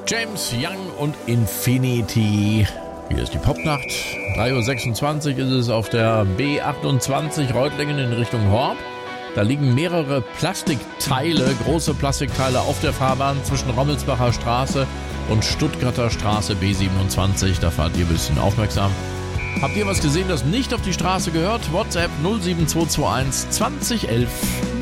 James Young und Infinity. Hier ist die Popnacht. 3.26 Uhr ist es auf der B28 Reutlingen in Richtung Horb. Da liegen mehrere Plastikteile, große Plastikteile auf der Fahrbahn zwischen Rommelsbacher Straße und Stuttgarter Straße B27. Da fahrt ihr ein bisschen aufmerksam. Habt ihr was gesehen, das nicht auf die Straße gehört? WhatsApp 07221 2011